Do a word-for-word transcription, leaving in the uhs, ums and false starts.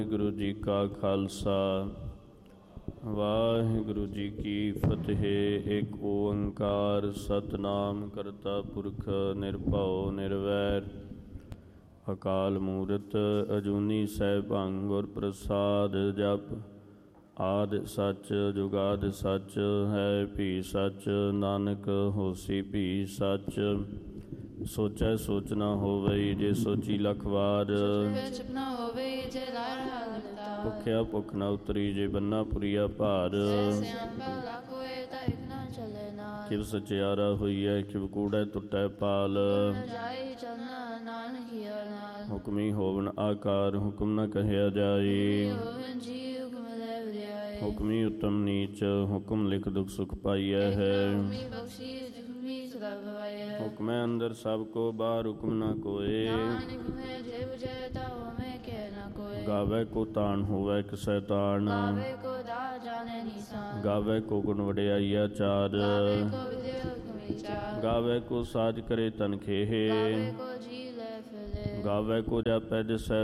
ਵਾਹਿਗੁਰੂ ਜੀ ਕਾ ਖਾਲਸਾ ਵਾਹਿਗੁਰੂ ਜੀ ਕੀ ਫਤਿਹ। ਏਕ ਓੰਕਾਰ ਸਤਿਨਾਮ ਕਰਤਾ ਪੁਰਖ ਨਿਰਭਉ ਨਿਰਵੈਰ ਅਕਾਲ ਮੂਰਤ ਅਜੂਨੀ ਸੈਭੰ ਗੁਰ ਪ੍ਰਸਾਦ। ਜਪ ਆਦਿ ਸੱਚ ਜੁਗਾਦਿ ਸੱਚ ਹੈ ਭੀ ਸੱਚ, ਨਾਨਕ ਹੋਸੀ ਭੀ ਸੱਚ। ਸੋਚੈ ਸੋਚ ਨਾ ਹੋਵਈ ਜੇ ਸੋਚੀ ਲੱਖ ਵਾਰ, ਭੁਖਿਆ ਭੁੱਖ ਨਾ ਉਤਰੀ ਜੇ ਬੰਨਾ ਪੁਰੀਆ ਭਾਰ। ਕਿਵ ਸਚਿਆਰਾ ਹੋਈਐ ਕਿਵ ਕੂੜੈ ਟੁੱਟੈ ਪਾਲ, ਹੁਕਮੀ ਹੋਵਨ ਆਕਾਰ ਹੁਕਮ ਨ ਕਹਿਆ ਜਾਈ। ਹੁਕਮੀ ਉਤਮ ਨੀਚ ਹੁਕਮ ਲਿਖ ਦੁਖ ਸੁਖ ਪਾਈਐ ਹੈ। ਹੁਕਮੈ ਅੰਦਰ ਸਭ ਕੋ ਬਾਹਰ ਹੁਕਮ ਨਾ ਕੋਏ, ਗਾਵੈ ਕੋ ਤਾਣ ਹੋਵੈ ਕਿਸੈ ਤਾਣ। ਗਾਵੈ ਕੋ ਗੁਣ ਵਡਿਆਈਆ ਚਾਰ, ਗਾਵੈ ਕੋ ਸਾਜ ਕਰੇ ਤਨ ਖੇਹ। ਗਾਵੈ ਕੋ ਜਾਪੈ ਦਿਸੈ